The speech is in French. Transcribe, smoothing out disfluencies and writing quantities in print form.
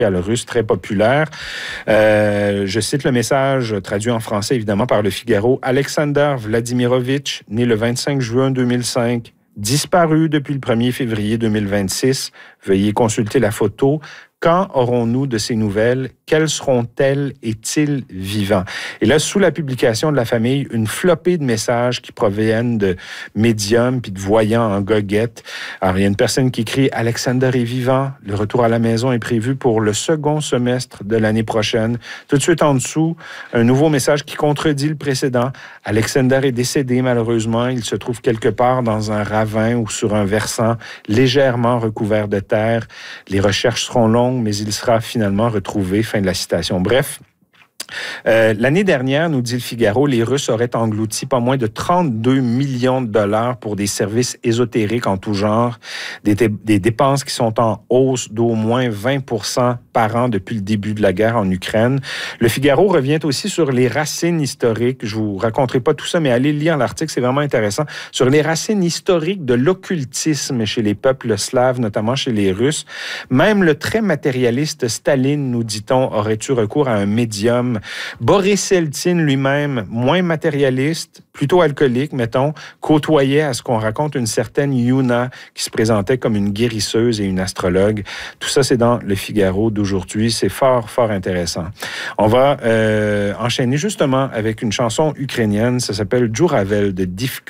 russe très populaire. Je cite le message traduit en français, évidemment, par le Figaro. Alexander Vladimirovitch, né le 25 juin 2005, disparu depuis le 1er février 2026. Veuillez consulter la photo. Quand aurons-nous de ces nouvelles? Quelles seront-elles? Est-il vivant? Et là, sous la publication de la famille, une flopée de messages qui proviennent de médiums puis de voyants en goguette. Alors, il y a une personne qui écrit « Alexander est vivant. Le retour à la maison est prévu pour le second semestre de l'année prochaine. » Tout de suite en dessous, un nouveau message qui contredit le précédent. « Alexander est décédé, malheureusement. Il se trouve quelque part dans un ravin ou sur un versant légèrement recouvert de terre. Les recherches seront longues, mais il sera finalement retrouvé. » Fin de la citation. Bref, l'année dernière, nous dit le Figaro, les Russes auraient englouti pas moins de 32 millions de dollars pour des services ésotériques en tout genre, des dépenses qui sont en hausse d'au moins 20% par an depuis le début de la guerre en Ukraine. Le Figaro revient aussi sur les racines historiques. Je vous raconterai pas tout ça, mais allez lire l'article, c'est vraiment intéressant. Sur les racines historiques de l'occultisme chez les peuples slaves, notamment chez les Russes. Même le très matérialiste Staline, nous dit-on, aurait eu recours à un médium. Boris Eltsine lui-même, moins matérialiste, plutôt alcoolique, mettons, côtoyait à ce qu'on raconte une certaine Yuna qui se présentait comme une guérisseuse et une astrologue. Tout ça, c'est dans le Figaro d'aujourd'hui. C'est fort, fort intéressant. On va enchaîner justement avec une chanson ukrainienne. Ça s'appelle Djouravel de Divka.